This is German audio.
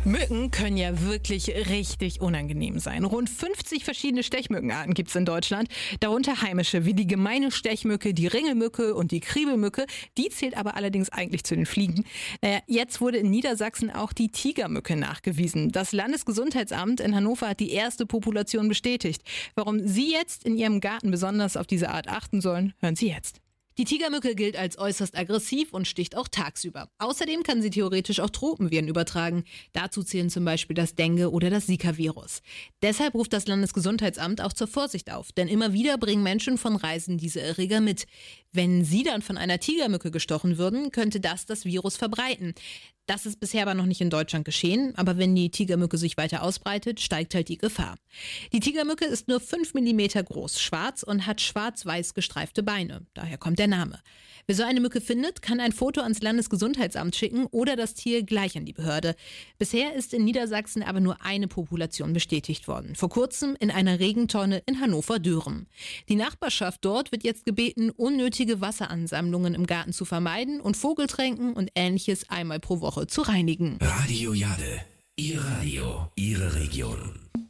Mücken können ja wirklich richtig unangenehm sein. Rund 50 verschiedene Stechmückenarten gibt es in Deutschland. Darunter heimische wie die gemeine Stechmücke, die Ringelmücke und die Kriebelmücke. Die zählt aber allerdings eigentlich zu den Fliegen. Jetzt wurde in Niedersachsen auch die Tigermücke nachgewiesen. Das Landesgesundheitsamt in Hannover hat die erste Population bestätigt. Warum Sie jetzt in Ihrem Garten besonders auf diese Art achten sollen, hören Sie jetzt. Die Tigermücke gilt als äußerst aggressiv und sticht auch tagsüber. Außerdem kann sie theoretisch auch Tropenviren übertragen. Dazu zählen zum Beispiel das Dengue- oder das Zika-Virus. Deshalb ruft das Landesgesundheitsamt auch zur Vorsicht auf, denn immer wieder bringen Menschen von Reisen diese Erreger mit. Wenn sie dann von einer Tigermücke gestochen würden, könnte das Virus verbreiten. Das ist bisher aber noch nicht in Deutschland geschehen, aber wenn die Tigermücke sich weiter ausbreitet, steigt halt die Gefahr. Die Tigermücke ist nur 5 mm groß, schwarz und hat schwarz-weiß gestreifte Beine. Daher kommt der Name. Wer so eine Mücke findet, kann ein Foto ans Landesgesundheitsamt schicken oder das Tier gleich an die Behörde. Bisher ist in Niedersachsen aber nur eine Population bestätigt worden. Vor kurzem in einer Regentonne in Hannover-Dören. Die Nachbarschaft dort wird jetzt gebeten, unnötige Wasseransammlungen im Garten zu vermeiden und Vogeltränken und Ähnliches einmal pro Woche zu reinigen. Radio Jade, Ihr Radio, Ihre Region.